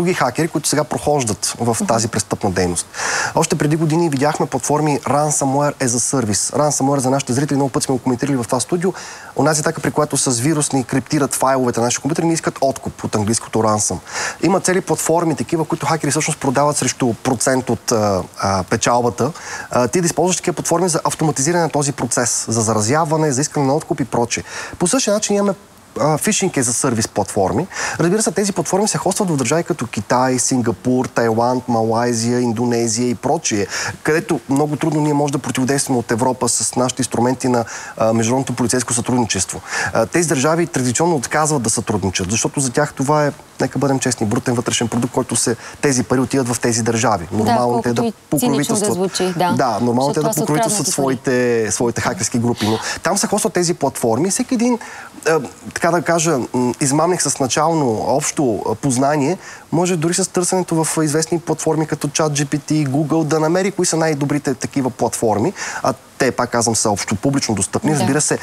други хакери, които сега прохождат в тази престъпна дейност. Още преди години видяхме платформи Ransomware as a Service. Ransomware за нашите зрители, много път сме го коментирали в това студио. Онази атака, при която с вирус ни криптират файловете на нашите компютъри, не искат откуп от английското ransom. Има цели платформи такива, които хакери всъщност продават срещу процент от печалбата. Ти да използваш такива платформи за автоматизиране на този процес, за заразяване, за искане на откуп и прочее. По същия начин имаме фишинг е за сервис платформи. Разбира се, тези платформи се хостват в държави като Китай, Сингапур, Тайланд, Малайзия, Индонезия и прочие, където много трудно ние можем да противодействаме от Европа с нашите инструменти на международното полицейско сътрудничество. Тези държави традиционно отказват да сътрудничат, защото за тях това е, нека бъдем честни, брутен вътрешен продукт, който тези пари отиват в тези държави. Нормално те да покровителстват. Да, нормално те да покровителстват своите хакерски групи. Но там се хостват тези платформи. Всеки един, така да кажа, измамник с начално общо познание, може дори с търсенето в известни платформи като ChatGPT, Google да намери кои са най-добрите такива платформи. А те, пак казвам, са общо публично достъпни. Разбира се,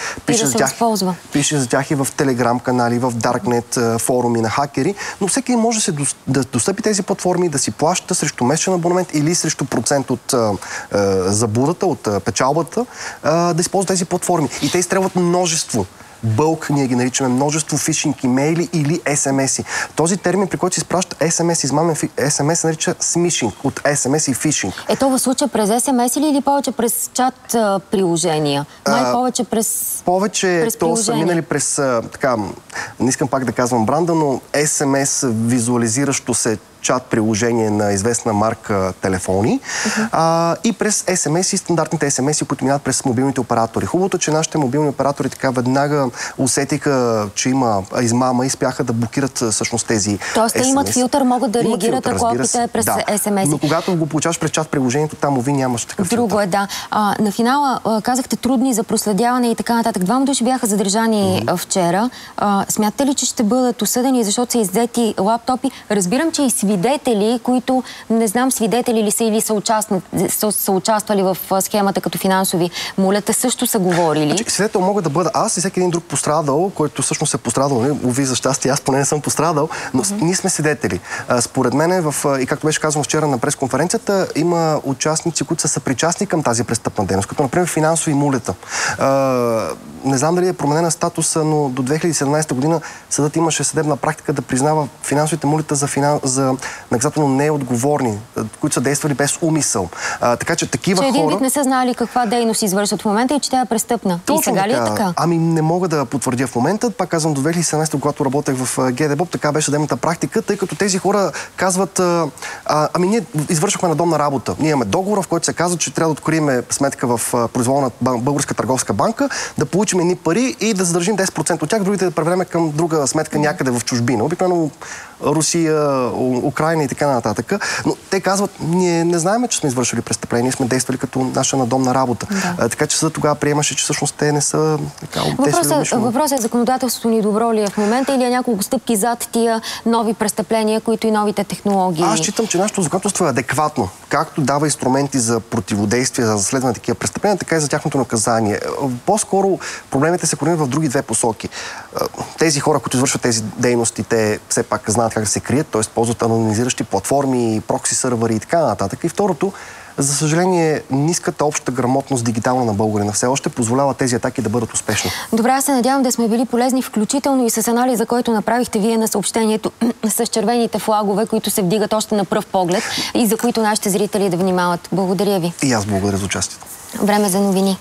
пише за тях и в Telegram канали, в Darknet форуми на хакери, но всеки може да достъпи тези платформи, да си плаща срещу месечен абонамент или срещу процент от заблудата, от печалбата, да използва тези платформи. И те изстрелват множество. Бълк, ние ги наричаме множество фишинг имейли или СМС-и. Този термин, при който се изпраща СМС, измамен СМС, се нарича смишинг, от СМС и фишинг. Ето в случая през СМС или повече през чат приложения? Май повече през то са минали през, така, не искам пак да казвам бранда, но СМС визуализиращо се чат приложение на известна марка телефони и през СМС и стандартните СМС, които минават през мобилните оператори. Хубавото, че нашите мобилни оператори така веднага усетиха, че има измама и спяха да блокират всъщност тези СМС. Тоест те имат филтър, могат да реагират, ако опита е през СМС. Но когато го получаваш през чат приложението, там ови нямаш такъв филтър. Друго е, да. На финала казахте трудни за проследяване и така нататък. Двама души бяха задържани вчера. Смятате ли, че ще бъдат осъдени, защото са иззети лаптопи? Разбирам, че и свидетели, които, не знам свидетели ли са или са участвали в схемата като финансови мулета, също са говорили. Значи, свидетел мога да бъда аз и всеки един друг пострадал, който всъщност е пострадал. Уви, за щастие, аз поне не съм пострадал, но ние сме свидетели. Според мен, и както беше казано вчера на пресконференцията, има участници, които са съпричастни към тази престъпна дейност, като например финансови мулета. Не знам дали е променена статуса, но до 2017 година съдът имаше съдебна практика да признава финансовите мулета за наказателно неотговорни, които са действали без умисъл. Така че такива хора... един вид не са знали каква дейност извършват в момента и че тя е престъпна. И сега ли е така? Ами не мога да потвърдя в момента. Пак казвам, до 2017, когато работех в ГДБОП, така беше съдебната практика, тъй като тези хора казват, ами ние извършвахме надомна работа. Ние имаме договор, в който се казва, че трябва да открием сметка в произволна Българска търговска банка, да получим едни пари и да задържим 10% от тях, другите да превереме към друга сметка някъде в чужбина. Обикновено Русия, Украйна и така нататък. Но те казват, ние не знаем, че сме извършили престъпление, сме действали като наша надомна работа. Така че съд тогава приемаше, че всъщност те не са така умишлено. Въпросът е законодателството ни добро ли е в момента или е няколко стъпки зад тия нови престъпления, които и новите технологии? Аз считам, че нашето законодателство е адекватно. Както дава инструменти за противодействие, за разследване на такива престъпления, така и за тяхното наказание. По-скоро проблемите се коренят в други две посоки. Тези хора, които извършват тези дейности, те все пак знаят как да се крият, т.е. ползват анонимизиращи платформи, прокси сървъри и така нататък. И второто, за съжаление, ниската обща грамотност дигитална на българина все още позволява тези атаки да бъдат успешни. Добре, аз се надявам да сме били полезни, включително и с анализа, който направихте вие на съобщението с червените флагове, които се вдигат още на пръв поглед и за които нашите зрители да внимават. Благодаря ви. И аз благодаря за участието. Време за новини.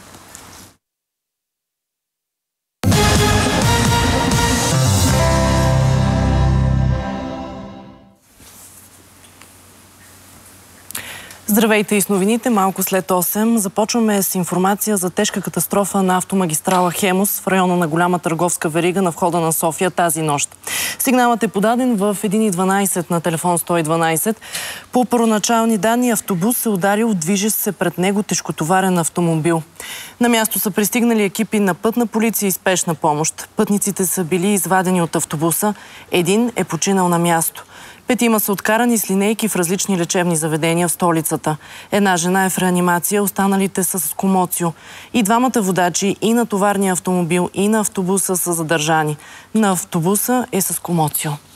Здравейте и с новините. Малко след 8 започваме с информация за тежка катастрофа на автомагистрала Хемус в района на голяма търговска верига на входа на София тази нощ. Сигналът е подаден в 1:12 на телефон 112. По първоначални данни автобус се ударил, движещ се пред него тежкотоварен автомобил. На място са пристигнали екипи на пътна полиция и спешна помощ. Пътниците са били извадени от автобуса. Един е починал на място. 5 са откарани с линейки в различни лечебни заведения в столицата. Една жена е в реанимация, останалите са с комоцио. И двамата водачи и на товарния автомобил, и на автобуса са задържани. На автобуса е с комоцио.